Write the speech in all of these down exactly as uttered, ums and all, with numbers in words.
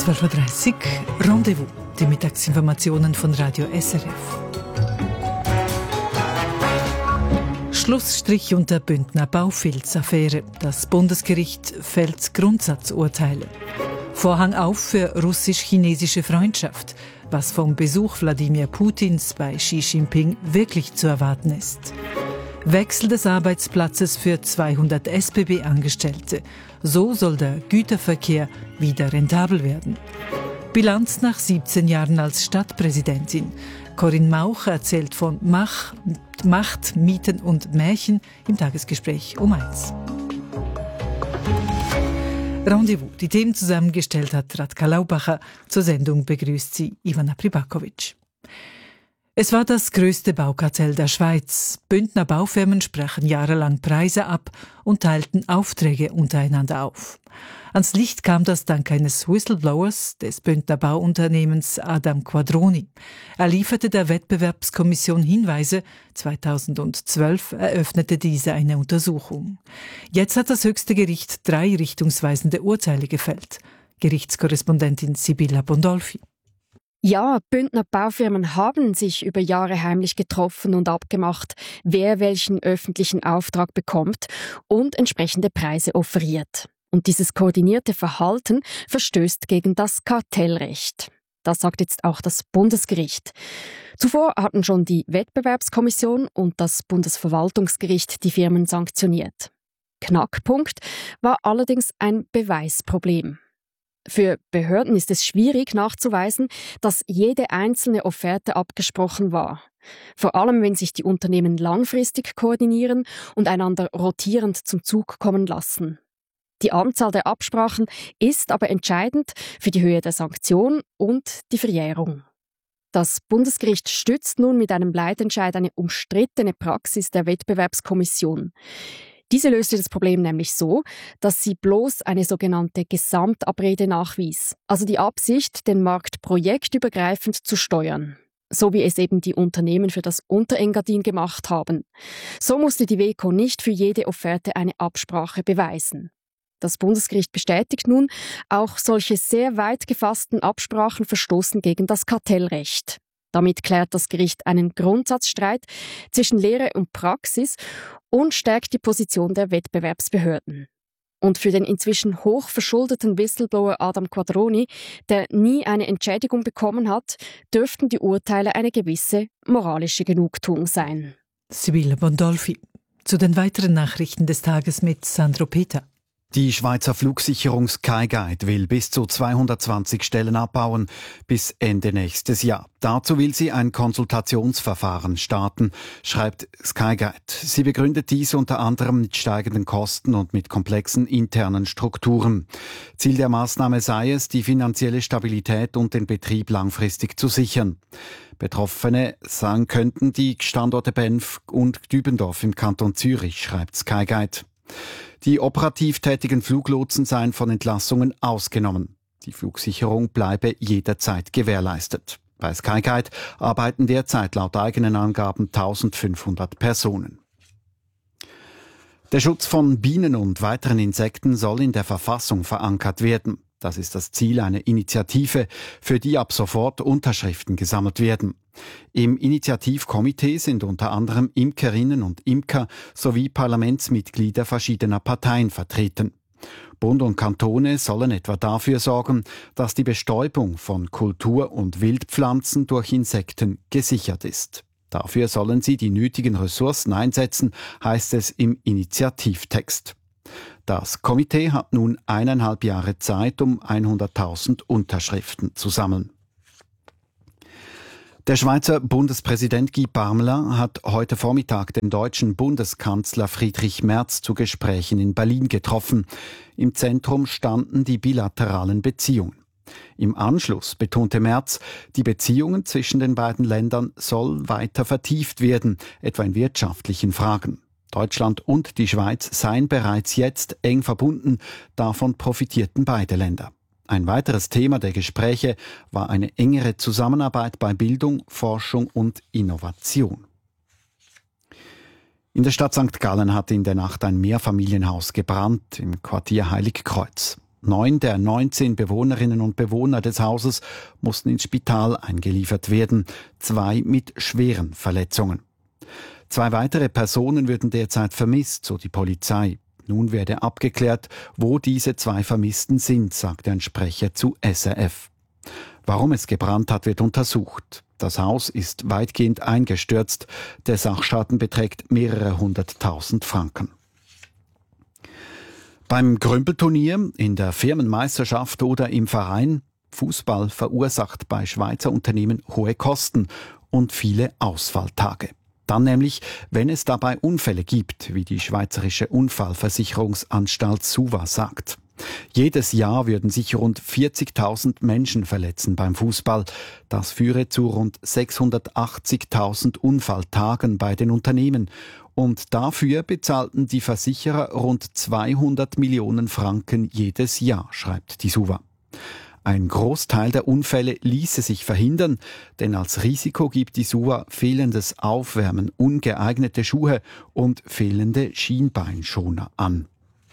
zwölf Uhr dreißig, Rendezvous, die Mittagsinformationen von Radio S R F. Schlussstrich unter Bündner Baufilz-Affäre. Das Bundesgericht fällt Grundsatzurteile. Vorhang auf für russisch-chinesische Freundschaft, was vom Besuch Wladimir Putins bei Xi Jinping wirklich zu erwarten ist. Wechsel des Arbeitsplatzes für zweihundert S B B-Angestellte. So soll der Güterverkehr wieder rentabel werden. Bilanz nach siebzehn Jahren als Stadtpräsidentin. Corinne Mauch erzählt von Mach, Macht, Mieten und Märchen im Tagesgespräch um eins. Rendezvous. Die Themen zusammengestellt hat Radka Laubacher. Zur Sendung begrüßt sie Ivana Pribakovic. Es war das größte Baukartell der Schweiz. Bündner Baufirmen sprachen jahrelang Preise ab und teilten Aufträge untereinander auf. Ans Licht kam das dank eines Whistleblowers des Bündner Bauunternehmens Adam Quadroni. Er lieferte der Wettbewerbskommission Hinweise. zweitausendzwölf eröffnete diese eine Untersuchung. Jetzt hat das höchste Gericht drei richtungsweisende Urteile gefällt. Gerichtskorrespondentin Sibylla Bondolfi. Ja, Bündner Baufirmen haben sich über Jahre heimlich getroffen und abgemacht, wer welchen öffentlichen Auftrag bekommt und entsprechende Preise offeriert. Und dieses koordinierte Verhalten verstößt gegen das Kartellrecht. Das sagt jetzt auch das Bundesgericht. Zuvor hatten schon die Wettbewerbskommission und das Bundesverwaltungsgericht die Firmen sanktioniert. Knackpunkt war allerdings ein Beweisproblem. Für Behörden ist es schwierig nachzuweisen, dass jede einzelne Offerte abgesprochen war. Vor allem, wenn sich die Unternehmen langfristig koordinieren und einander rotierend zum Zug kommen lassen. Die Anzahl der Absprachen ist aber entscheidend für die Höhe der Sanktion und die Verjährung. Das Bundesgericht stützt nun mit einem Leitentscheid eine umstrittene Praxis der Wettbewerbskommission. Diese löste das Problem nämlich so, dass sie bloß eine sogenannte Gesamtabrede nachwies, also die Absicht, den Markt projektübergreifend zu steuern, so wie es eben die Unternehmen für das Unterengadin gemacht haben. So musste die WEKO nicht für jede Offerte eine Absprache beweisen. Das Bundesgericht bestätigt nun, auch solche sehr weit gefassten Absprachen verstoßen gegen das Kartellrecht. Damit klärt das Gericht einen Grundsatzstreit zwischen Lehre und Praxis und stärkt die Position der Wettbewerbsbehörden. Und für den inzwischen hoch verschuldeten Whistleblower Adam Quadroni, der nie eine Entschädigung bekommen hat, dürften die Urteile eine gewisse moralische Genugtuung sein. Sibylla Bondolfi. Zu den weiteren Nachrichten des Tages mit Sandro Peter. Die Schweizer Flugsicherung Skyguide will bis zu zweihundertzwanzig Stellen abbauen bis Ende nächstes Jahr. Dazu will sie ein Konsultationsverfahren starten, schreibt Skyguide. Sie begründet dies unter anderem mit steigenden Kosten und mit komplexen internen Strukturen. Ziel der Maßnahme sei es, die finanzielle Stabilität und den Betrieb langfristig zu sichern. Betroffene sagen könnten die Standorte Benf und Dübendorf im Kanton Zürich, schreibt Skyguide. Die operativ tätigen Fluglotsen seien von Entlassungen ausgenommen. Die Flugsicherung bleibe jederzeit gewährleistet. Bei Skyguide arbeiten derzeit laut eigenen Angaben eintausendfünfhundert Personen. Der Schutz von Bienen und weiteren Insekten soll in der Verfassung verankert werden. Das ist das Ziel einer Initiative, für die ab sofort Unterschriften gesammelt werden. Im Initiativkomitee sind unter anderem Imkerinnen und Imker sowie Parlamentsmitglieder verschiedener Parteien vertreten. Bund und Kantone sollen etwa dafür sorgen, dass die Bestäubung von Kultur- und Wildpflanzen durch Insekten gesichert ist. Dafür sollen sie die nötigen Ressourcen einsetzen, heißt es im Initiativtext. Das Komitee hat nun eineinhalb Jahre Zeit, um hunderttausend Unterschriften zu sammeln. Der Schweizer Bundespräsident Guy Parmelin hat heute Vormittag den deutschen Bundeskanzler Friedrich Merz zu Gesprächen in Berlin getroffen. Im Zentrum standen die bilateralen Beziehungen. Im Anschluss betonte Merz, die Beziehungen zwischen den beiden Ländern sollen weiter vertieft werden, etwa in wirtschaftlichen Fragen. Deutschland und die Schweiz seien bereits jetzt eng verbunden, davon profitierten beide Länder. Ein weiteres Thema der Gespräche war eine engere Zusammenarbeit bei Bildung, Forschung und Innovation. In der Stadt Sankt Gallen hat in der Nacht ein Mehrfamilienhaus gebrannt im Quartier Heiligkreuz. Neun der neunzehn Bewohnerinnen und Bewohner des Hauses mussten ins Spital eingeliefert werden, zwei mit schweren Verletzungen. Zwei weitere Personen würden derzeit vermisst, so die Polizei. Nun werde abgeklärt, wo diese zwei Vermissten sind, sagte ein Sprecher zu S R F. Warum es gebrannt hat, wird untersucht. Das Haus ist weitgehend eingestürzt. Der Sachschaden beträgt mehrere hunderttausend Franken. Beim Grümpelturnier, in der Firmenmeisterschaft oder im Verein, Fußball verursacht bei Schweizer Unternehmen hohe Kosten und viele Ausfalltage. Dann nämlich, wenn es dabei Unfälle gibt, wie die Schweizerische Unfallversicherungsanstalt SUVA sagt. Jedes Jahr würden sich rund vierzigtausend Menschen verletzen beim Fußball. Das führe zu rund sechshundertachtzigtausend Unfalltagen bei den Unternehmen. Und dafür bezahlten die Versicherer rund zweihundert Millionen Franken jedes Jahr, schreibt die SUVA. Ein Großteil der Unfälle ließe sich verhindern, denn als Risiko gibt die SUVA fehlendes Aufwärmen, ungeeignete Schuhe und fehlende Schienbeinschoner an.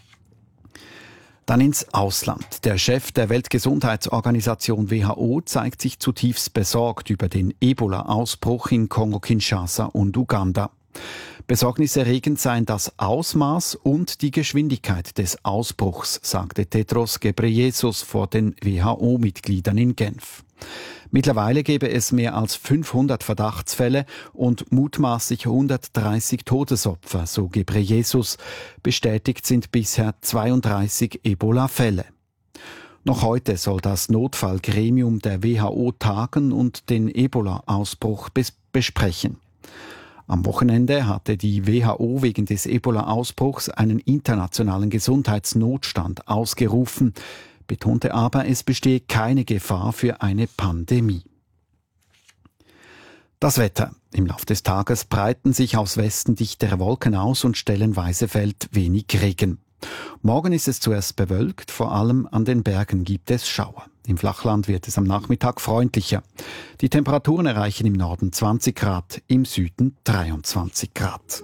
Dann ins Ausland. Der Chef der Weltgesundheitsorganisation W H O zeigt sich zutiefst besorgt über den Ebola-Ausbruch in Kongo-Kinshasa und Uganda. Besorgniserregend seien das Ausmaß und die Geschwindigkeit des Ausbruchs, sagte Tedros Ghebreyesus vor den W H O-Mitgliedern in Genf. Mittlerweile gebe es mehr als fünfhundert Verdachtsfälle und mutmaßlich hundertdreißig Todesopfer, so Ghebreyesus. Bestätigt sind bisher zweiunddreißig Ebola-Fälle. Noch heute soll das Notfallgremium der W H O tagen und den Ebola-Ausbruch bes- besprechen. Am Wochenende hatte die W H O wegen des Ebola-Ausbruchs einen internationalen Gesundheitsnotstand ausgerufen, betonte aber, es bestehe keine Gefahr für eine Pandemie. Das Wetter. Im Laufe des Tages breiten sich aus Westen dichtere Wolken aus und stellenweise fällt wenig Regen. Morgen ist es zuerst bewölkt, vor allem an den Bergen gibt es Schauer. Im Flachland wird es am Nachmittag freundlicher. Die Temperaturen erreichen im Norden zwanzig Grad, im Süden dreiundzwanzig Grad.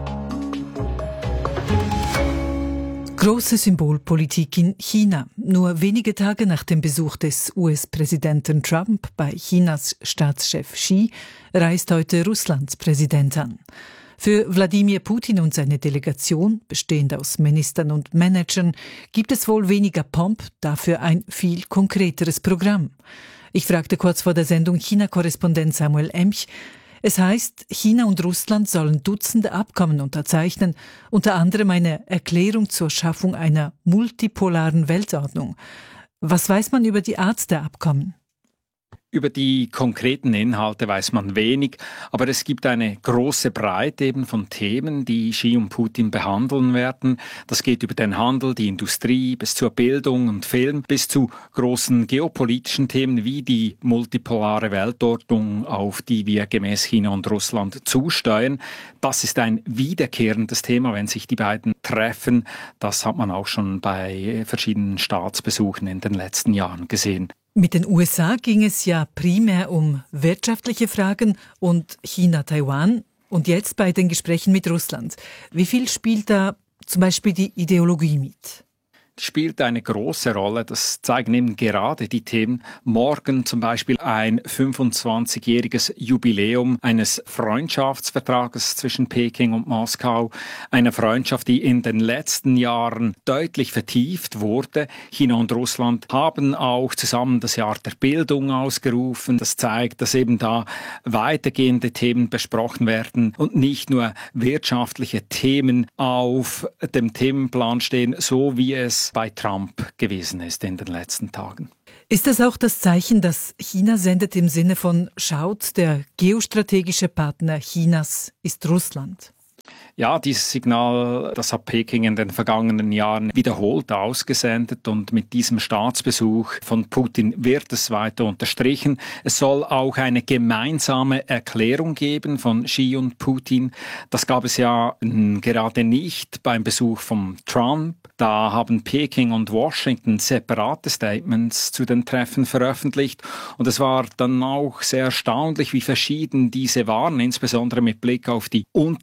Große Symbolpolitik in China. Nur wenige Tage nach dem Besuch des U S-Präsidenten Trump bei Chinas Staatschef Xi reist heute Russlands Präsident an. Für Wladimir Putin und seine Delegation, bestehend aus Ministern und Managern, gibt es wohl weniger Pomp, dafür ein viel konkreteres Programm. Ich fragte kurz vor der Sendung China-Korrespondent Samuel Emch. Es heißt, China und Russland sollen Dutzende Abkommen unterzeichnen, unter anderem eine Erklärung zur Schaffung einer multipolaren Weltordnung. Was weiß man über die Art der Abkommen? Über die konkreten Inhalte weiß man wenig, aber es gibt eine große Breite eben von Themen, die Xi und Putin behandeln werden. Das geht über den Handel, die Industrie, bis zur Bildung und Film, bis zu großen geopolitischen Themen wie die multipolare Weltordnung, auf die wir gemäß China und Russland zusteuern. Das ist ein wiederkehrendes Thema, wenn sich die beiden treffen. Das hat man auch schon bei verschiedenen Staatsbesuchen in den letzten Jahren gesehen. Mit den U S A ging es ja primär um wirtschaftliche Fragen und China-Taiwan und jetzt bei den Gesprächen mit Russland. Wie viel spielt da zum Beispiel die Ideologie mit? Spielt eine große Rolle. Das zeigen eben gerade die Themen. Morgen zum Beispiel ein fünfundzwanzigjähriges Jubiläum eines Freundschaftsvertrages zwischen Peking und Moskau. Eine Freundschaft, die in den letzten Jahren deutlich vertieft wurde. China und Russland haben auch zusammen das Jahr der Bildung ausgerufen. Das zeigt, dass eben da weitergehende Themen besprochen werden und nicht nur wirtschaftliche Themen auf dem Themenplan stehen, so wie es bei Trump gewesen ist in den letzten Tagen. Ist das auch das Zeichen, das China sendet im Sinne von schaut, der geostrategische Partner Chinas ist Russland? Ja, dieses Signal, das hat Peking in den vergangenen Jahren wiederholt ausgesendet und mit diesem Staatsbesuch von Putin wird es weiter unterstrichen. Es soll auch eine gemeinsame Erklärung geben von Xi und Putin. Das gab es ja gerade nicht beim Besuch von Trump. Da haben Peking und Washington separate Statements zu den Treffen veröffentlicht und es war dann auch sehr erstaunlich, wie verschieden diese waren, insbesondere mit Blick auf die unterschiedlichen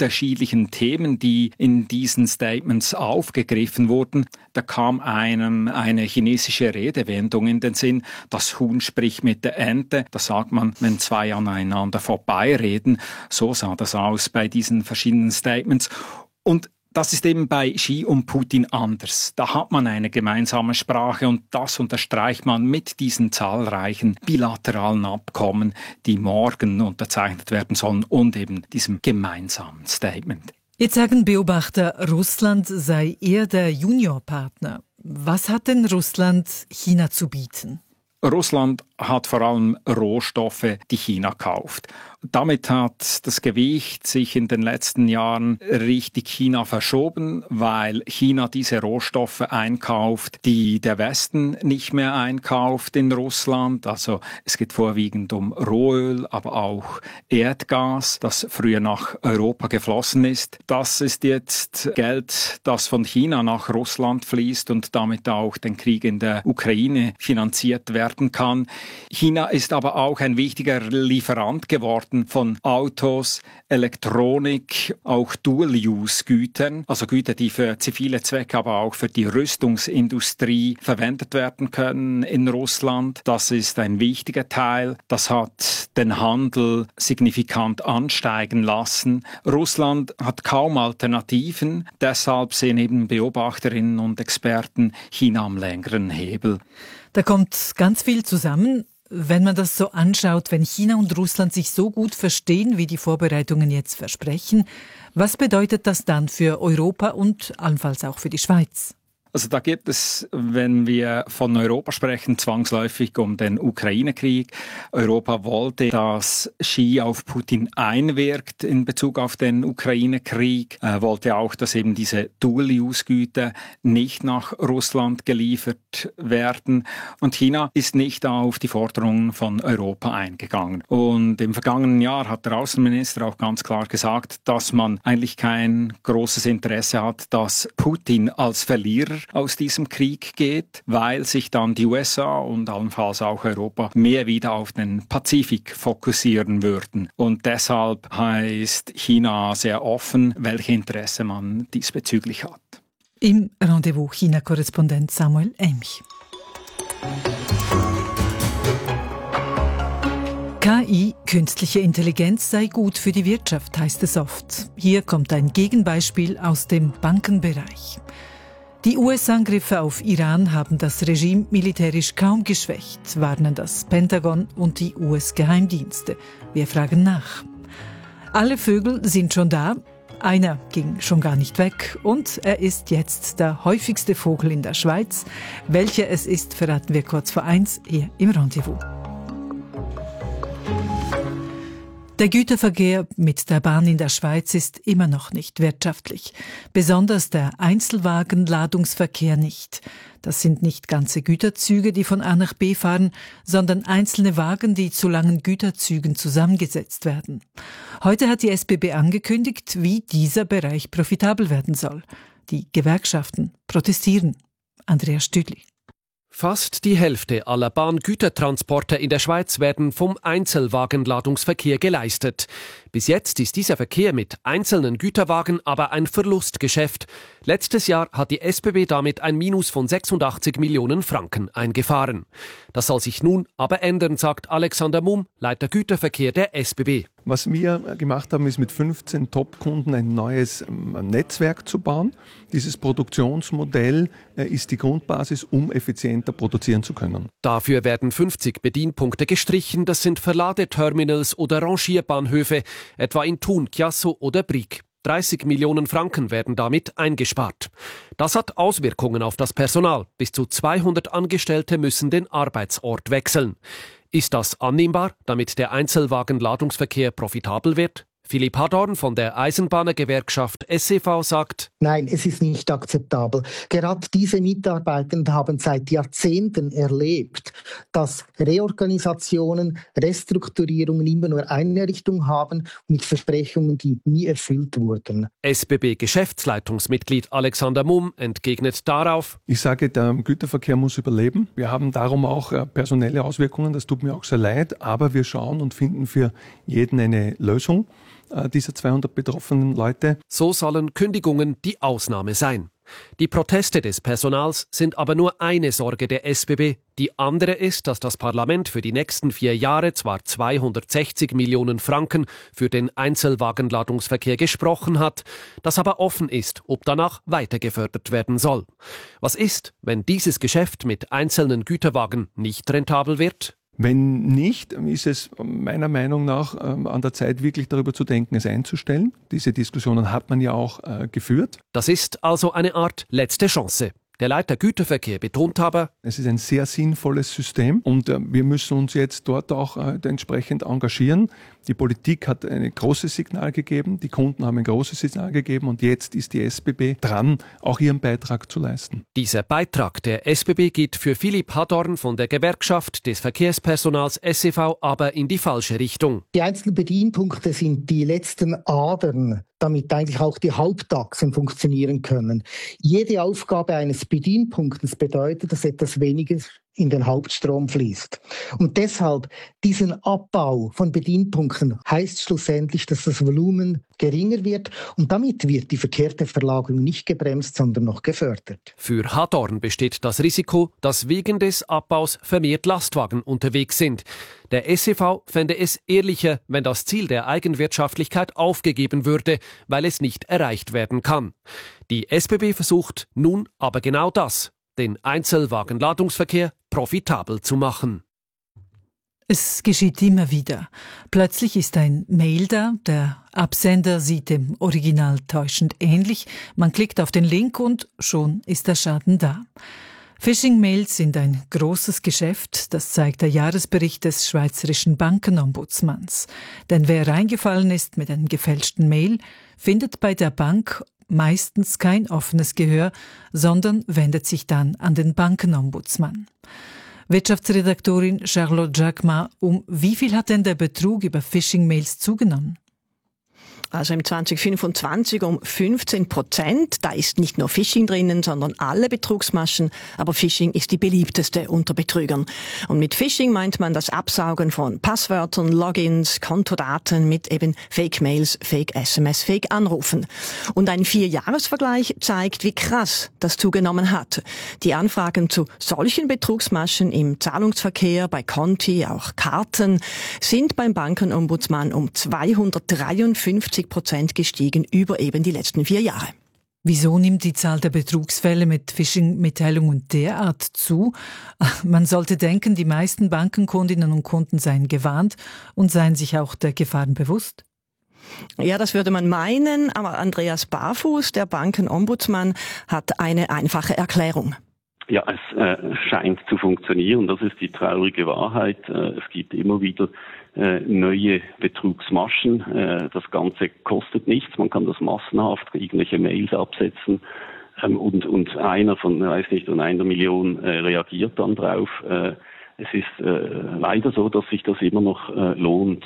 wesentlichen Themen, die in diesen Statements aufgegriffen wurden. Da kam einem eine chinesische Redewendung in den Sinn, das Huhn spricht mit der Ente. Das sagt man, wenn zwei aneinander vorbeireden. So sah das aus bei diesen verschiedenen Statements. Und das ist eben bei Xi und Putin anders. Da hat man eine gemeinsame Sprache und das unterstreicht man mit diesen zahlreichen bilateralen Abkommen, die morgen unterzeichnet werden sollen und eben diesem gemeinsamen Statement. Jetzt sagen Beobachter, Russland sei eher der Juniorpartner. Was hat denn Russland China zu bieten? Russland hat vor allem Rohstoffe, die China kauft. Damit hat das Gewicht sich in den letzten Jahren richtig China verschoben, weil China diese Rohstoffe einkauft, die der Westen nicht mehr einkauft in Russland. Also es geht vorwiegend um Rohöl, aber auch Erdgas, das früher nach Europa geflossen ist. Das ist jetzt Geld, das von China nach Russland fließt und damit auch den Krieg in der Ukraine finanziert werden kann. China ist aber auch ein wichtiger Lieferant geworden von Autos, Elektronik, auch Dual-Use-Gütern, also Güter, die für zivile Zwecke, aber auch für die Rüstungsindustrie verwendet werden können in Russland. Das ist ein wichtiger Teil. Das hat den Handel signifikant ansteigen lassen. Russland hat kaum Alternativen. Deshalb sehen eben Beobachterinnen und Experten China am längeren Hebel. Da kommt ganz viel zusammen. Wenn man das so anschaut, wenn China und Russland sich so gut verstehen, wie die Vorbereitungen jetzt versprechen, was bedeutet das dann für Europa und allenfalls auch für die Schweiz? Also da geht es, wenn wir von Europa sprechen, zwangsläufig um den Ukraine-Krieg. Europa wollte, dass Xi auf Putin einwirkt in Bezug auf den Ukraine-Krieg, er wollte auch, dass eben diese Dual-Use-Güter nicht nach Russland geliefert werden. Und China ist nicht auf die Forderungen von Europa eingegangen. Und im vergangenen Jahr hat der Außenminister auch ganz klar gesagt, dass man eigentlich kein großes Interesse hat, dass Putin als Verlierer aus diesem Krieg geht, weil sich dann die U S A und allenfalls auch Europa mehr wieder auf den Pazifik fokussieren würden. Und deshalb heißt China sehr offen, welche Interesse man diesbezüglich hat. Im Rendezvous China-Korrespondent Samuel Emch. K I, künstliche Intelligenz, sei gut für die Wirtschaft, heißt es oft. Hier kommt ein Gegenbeispiel aus dem Bankenbereich. Die U S-Angriffe auf Iran haben das Regime militärisch kaum geschwächt, warnen das Pentagon und die U S-Geheimdienste. Wir fragen nach. Alle Vögel sind schon da, einer ging schon gar nicht weg und er ist jetzt der häufigste Vogel in der Schweiz. Welcher es ist, verraten wir kurz vor eins hier im Rendezvous. Der Güterverkehr mit der Bahn in der Schweiz ist immer noch nicht wirtschaftlich. Besonders der Einzelwagenladungsverkehr nicht. Das sind nicht ganze Güterzüge, die von A nach B fahren, sondern einzelne Wagen, die zu langen Güterzügen zusammengesetzt werden. Heute hat die S B B angekündigt, wie dieser Bereich profitabel werden soll. Die Gewerkschaften protestieren. Andrea Stüdli. Fast die Hälfte aller Bahngütertransporte in der Schweiz werden vom Einzelwagenladungsverkehr geleistet. Bis jetzt ist dieser Verkehr mit einzelnen Güterwagen aber ein Verlustgeschäft. Letztes Jahr hat die S B B damit ein Minus von sechsundachtzig Millionen Franken eingefahren. Das soll sich nun aber ändern, sagt Alexander Mumm, Leiter Güterverkehr der S B B. Was wir gemacht haben, ist mit fünfzehn Top-Kunden ein neues Netzwerk zu bauen. Dieses Produktionsmodell ist die Grundbasis, um effizienter produzieren zu können. Dafür werden fünfzig Bedienpunkte gestrichen. Das sind Verladeterminals oder Rangierbahnhöfe, etwa in Thun, Chiasso oder Brieg. dreißig Millionen Franken werden damit eingespart. Das hat Auswirkungen auf das Personal. Bis zu zweihundert Angestellte müssen den Arbeitsort wechseln. Ist das annehmbar, damit der Einzelwagenladungsverkehr profitabel wird? Philipp Hadorn von der Eisenbahnergewerkschaft S E V sagt: Nein, es ist nicht akzeptabel. Gerade diese Mitarbeitenden haben seit Jahrzehnten erlebt, dass Reorganisationen, Restrukturierungen immer nur eine Richtung haben, mit Versprechungen, die nie erfüllt wurden. S B B-Geschäftsleitungsmitglied Alexander Mumm entgegnet darauf: Ich sage, der Güterverkehr muss überleben. Wir haben darum auch personelle Auswirkungen, das tut mir auch sehr leid, aber wir schauen und finden für jeden eine Lösung. äh, dieser zweihundert betroffenen Leute. So sollen Kündigungen die Ausnahme sein. Die Proteste des Personals sind aber nur eine Sorge der S B B. Die andere ist, dass das Parlament für die nächsten vier Jahre zwar zweihundertsechzig Millionen Franken für den Einzelwagenladungsverkehr gesprochen hat, das aber offen ist, ob danach weiter gefördert werden soll. Was ist, wenn dieses Geschäft mit einzelnen Güterwagen nicht rentabel wird? Wenn nicht, ist es meiner Meinung nach ähm, an der Zeit, wirklich darüber zu denken, es einzustellen. Diese Diskussionen hat man ja auch äh, geführt. Das ist also eine Art letzte Chance. Der Leiter Güterverkehr betont aber, es ist ein sehr sinnvolles System und äh, wir müssen uns jetzt dort auch äh, entsprechend engagieren. Die Politik hat ein großes Signal gegeben, die Kunden haben ein großes Signal gegeben und jetzt ist die S B B dran, auch ihren Beitrag zu leisten. Dieser Beitrag der S B B geht für Philipp Hadorn von der Gewerkschaft des Verkehrspersonals S E V aber in die falsche Richtung. Die einzelnen Bedienpunkte sind die letzten Adern, damit eigentlich auch die Hauptachsen funktionieren können. Jede Aufgabe eines Bedienpunktes bedeutet, dass etwas weniger in den Hauptstrom fließt. Und deshalb diesen Abbau von Bedienpunkten heißt schlussendlich, dass das Volumen geringer wird und damit wird die verkehrte Verlagerung nicht gebremst, sondern noch gefördert. Für Hadorn besteht das Risiko, dass wegen des Abbaus vermehrt Lastwagen unterwegs sind. Der S E V fände es ehrlicher, wenn das Ziel der Eigenwirtschaftlichkeit aufgegeben würde, weil es nicht erreicht werden kann. Die S B B versucht nun aber genau das, den Einzelwagenladungsverkehr profitabel zu machen. Es geschieht immer wieder. Plötzlich ist ein Mail da, der Absender sieht dem Original täuschend ähnlich, man klickt auf den Link und schon ist der Schaden da. Phishing-Mails sind ein großes Geschäft, das zeigt der Jahresbericht des Schweizerischen Bankenombudsmanns. Denn wer reingefallen ist mit einem gefälschten Mail, findet bei der Bank meistens kein offenes Gehör, sondern wendet sich dann an den Bankenombudsmann. Wirtschaftsredaktorin Charlotte Jacquemin, um wie viel hat denn der Betrug über Phishing-Mails zugenommen? Also im zwanzig fünfundzwanzig um fünfzehn Prozent. Da ist nicht nur Phishing drinnen, sondern alle Betrugsmaschen. Aber Phishing ist die beliebteste unter Betrügern. Und mit Phishing meint man das Absaugen von Passwörtern, Logins, Kontodaten mit eben Fake-Mails, Fake-S M S, Fake-Anrufen. Und ein Vierjahresvergleich zeigt, wie krass das zugenommen hat. Die Anfragen zu solchen Betrugsmaschen im Zahlungsverkehr, bei Konti, auch Karten, sind beim Bankenombudsmann um zweihundertdreiundfünfzig Prozent gestiegen über eben die letzten vier Jahre. Wieso nimmt die Zahl der Betrugsfälle mit Phishing-Mitteilungen derart zu? Man sollte denken, die meisten Bankenkundinnen und Kunden seien gewarnt und seien sich auch der Gefahren bewusst. Ja, das würde man meinen, aber Andreas Barfuß, der Bankenombudsmann, hat eine einfache Erklärung. Ja, es äh, scheint zu funktionieren. Das ist die traurige Wahrheit. Äh, es gibt immer wieder äh, neue Betrugsmaschen. Äh, das Ganze kostet nichts. Man kann das massenhaft irgendwelche Mails absetzen. Ähm, und, und einer von, weiß nicht, von einer Million äh, reagiert dann drauf. Äh, es ist äh, leider so, dass sich das immer noch äh, lohnt.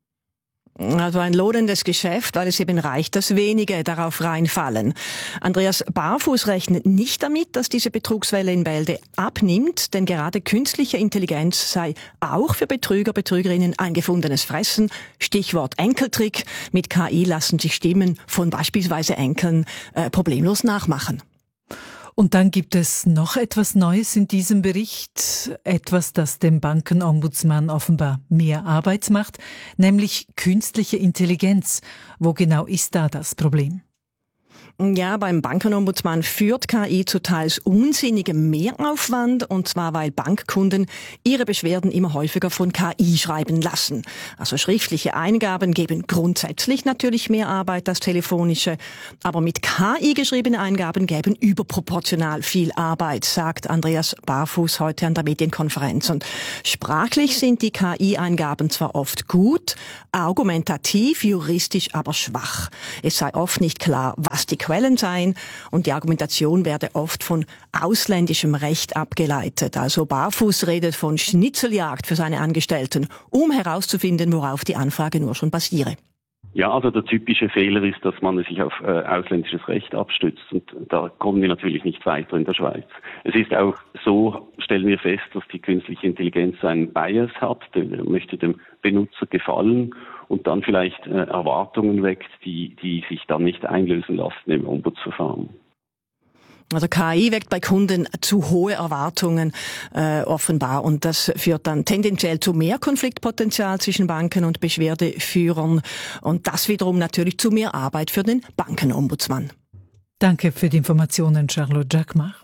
Also ein lohnendes Geschäft, weil es eben reicht, dass wenige darauf reinfallen. Andreas Barfuß rechnet nicht damit, dass diese Betrugswelle in Bälde abnimmt, denn gerade künstliche Intelligenz sei auch für Betrüger, Betrügerinnen ein gefundenes Fressen. Stichwort Enkeltrick. Mit K I lassen sich Stimmen von beispielsweise Enkeln äh, problemlos nachmachen. Und dann gibt es noch etwas Neues in diesem Bericht, etwas, das dem Bankenombudsmann offenbar mehr Arbeit macht, nämlich künstliche Intelligenz. Wo genau ist da das Problem? Ja, beim Bankenombudsmann führt K I zu teils unsinnigem Mehraufwand, und zwar weil Bankkunden ihre Beschwerden immer häufiger von K I schreiben lassen. Also schriftliche Eingaben geben grundsätzlich natürlich mehr Arbeit als telefonische, aber mit K I geschriebene Eingaben geben überproportional viel Arbeit, sagt Andreas Barfuß heute an der Medienkonferenz. Und sprachlich sind die K I-Eingaben zwar oft gut, argumentativ, juristisch aber schwach. Es sei oft nicht klar, was die Quellen seien, und die Argumentation werde oft von ausländischem Recht abgeleitet. Also Barfuß redet von Schnitzeljagd für seine Angestellten, um herauszufinden, worauf die Anfrage nur schon basiere. Ja, also der typische Fehler ist, dass man sich auf äh, ausländisches Recht abstützt, und da kommen wir natürlich nicht weiter in der Schweiz. Es ist auch so, stellen wir fest, dass die künstliche Intelligenz einen Bias hat, der möchte dem Benutzer gefallen, und dann vielleicht äh, Erwartungen weckt, die, die sich dann nicht einlösen lassen im Ombudsverfahren. Also K I weckt bei Kunden zu hohe Erwartungen äh, offenbar und das führt dann tendenziell zu mehr Konfliktpotenzial zwischen Banken und Beschwerdeführern und das wiederum natürlich zu mehr Arbeit für den Bankenombudsmann. Danke für die Informationen, Charlotte Jacquemart.